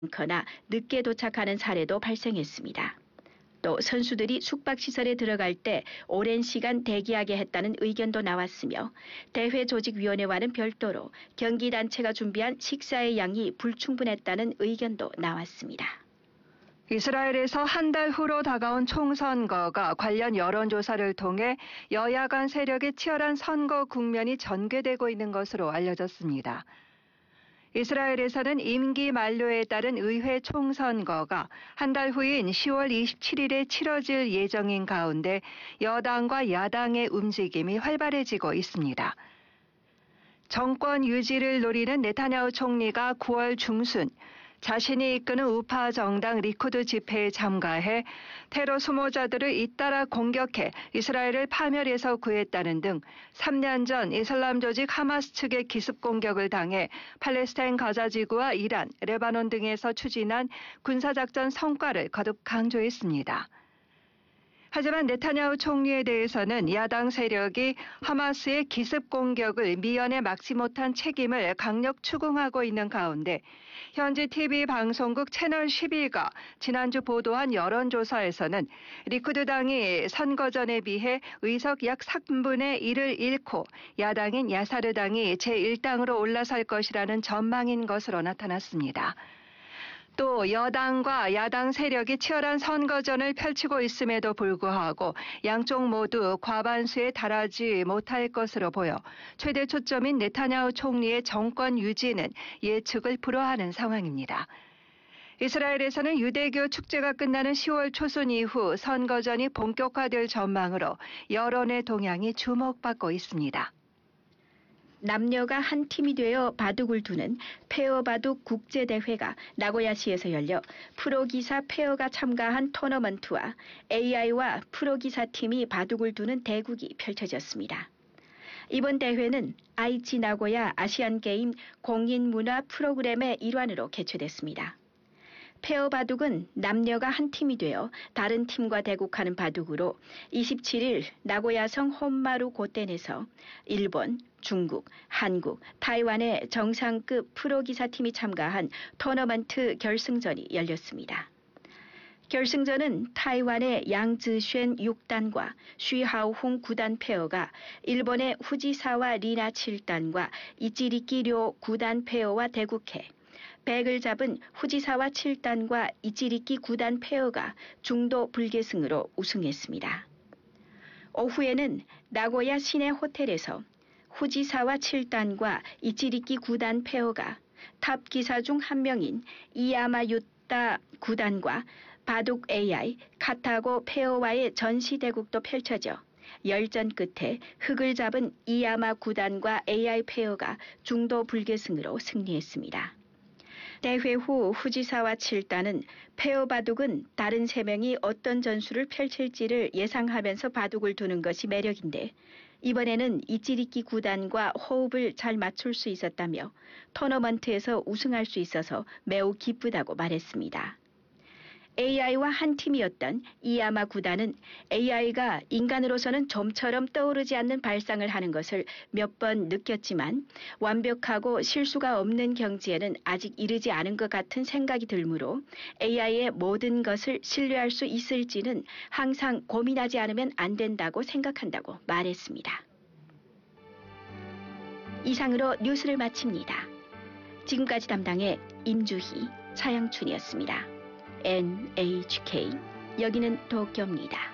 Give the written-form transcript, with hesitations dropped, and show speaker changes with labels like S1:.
S1: 거나 늦게 도착하는 사례도 발생했습니다. 또 선수들이 숙박시설에 들어갈 때 오랜 시간 대기하게 했다는 의견도 나왔으며 대회조직위원회와는 별도로 경기단체가 준비한 식사의 양이 불충분했다는 의견도 나왔습니다.
S2: 이스라엘에서 한 달 후로 다가온 총선거가 관련 여론조사를 통해 여야 간 세력의 치열한 선거 국면이 전개되고 있는 것으로 알려졌습니다. 이스라엘에서는 임기 만료에 따른 의회 총선거가 한 달 후인 10월 27일에 치러질 예정인 가운데 여당과 야당의 움직임이 활발해지고 있습니다. 정권 유지를 노리는 네타냐후 총리가 9월 중순 자신이 이끄는 우파 정당 리쿠드 집회에 참가해 테러 수모자들을 잇따라 공격해 이스라엘을 파멸해서 구했다는 등 3년 전 이슬람 조직 하마스 측의 기습 공격을 당해 팔레스타인 가자지구와 이란, 레바논 등에서 추진한 군사작전 성과를 거듭 강조했습니다. 하지만 네타냐후 총리에 대해서는 야당 세력이 하마스의 기습 공격을 미연에 막지 못한 책임을 강력 추궁하고 있는 가운데 현지 TV 방송국 채널 11가 지난주 보도한 여론조사에서는 리쿠드당이 선거전에 비해 의석 약 3분의 1을 잃고 야당인 야사르당이 제1당으로 올라설 것이라는 전망인 것으로 나타났습니다. 또 여당과 야당 세력이 치열한 선거전을 펼치고 있음에도 불구하고 양쪽 모두 과반수에 달하지 못할 것으로 보여 최대 초점인 네타냐후 총리의 정권 유지는 예측을 불허하는 상황입니다. 이스라엘에서는 유대교 축제가 끝나는 10월 초순 이후 선거전이 본격화될 전망으로 여론의 동향이 주목받고 있습니다.
S1: 남녀가 한 팀이 되어 바둑을 두는 페어바둑 국제대회가 나고야시에서 열려 프로기사 페어가 참가한 토너먼트와 AI와 프로기사 팀이 바둑을 두는 대국이 펼쳐졌습니다. 이번 대회는 아이치 나고야 아시안게임 공인문화 프로그램의 일환으로 개최됐습니다. 페어 바둑은 남녀가 한 팀이 되어 다른 팀과 대국하는 바둑으로 27일 나고야성 혼마루 고텐에서 일본, 중국, 한국, 타이완의 정상급 프로기사팀이 참가한 토너먼트 결승전이 열렸습니다. 결승전은 타이완의 양즈쉔 6단과 쉬하오홍 9단 페어가 일본의 후지사와 리나 7단과 이찌리끼 료 9단 페어와 대국해 백을 잡은 후지사와 7단과 이찌리끼 9단 페어가 중도 불계승으로 우승했습니다. 오후에는 나고야 시내 호텔에서 후지사와 7단과 이찌리끼 9단 페어가 탑 기사 중 한 명인 이야마유타 9단과 바둑 AI 카타고 페어와의 전시대국도 펼쳐져 열전 끝에 흙을 잡은 이야마 9단과 AI 페어가 중도 불계승으로 승리했습니다. 대회 후 후지사와 7단은 페어 바둑은 다른 3명이 어떤 전술을 펼칠지를 예상하면서 바둑을 두는 것이 매력인데 이번에는 이찌리끼 9단과 호흡을 잘 맞출 수 있었다며 토너먼트에서 우승할 수 있어서 매우 기쁘다고 말했습니다. AI와 한 팀이었던 이야마 9단은 AI가 인간으로서는 좀처럼 떠오르지 않는 발상을 하는 것을 몇 번 느꼈지만 완벽하고 실수가 없는 경지에는 아직 이르지 않은 것 같은 생각이 들므로 AI의 모든 것을 신뢰할 수 있을지는 항상 고민하지 않으면 안 된다고 생각한다고 말했습니다. 이상으로 뉴스를 마칩니다. 지금까지 담당의 임주희, 차영춘이었습니다. NHK 여기는 도쿄입니다.